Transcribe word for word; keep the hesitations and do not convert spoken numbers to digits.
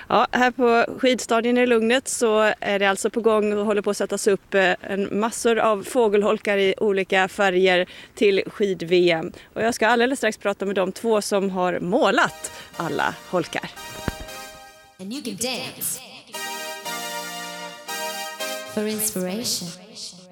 Ja, här på skidstadion i Lugnet så är det alltså på gång och håller på att sättas upp en massor av fågelholkar i olika färger till skid-V M. Och jag ska alldeles strax prata med de två som har målat alla holkar. And you can dance for inspiration.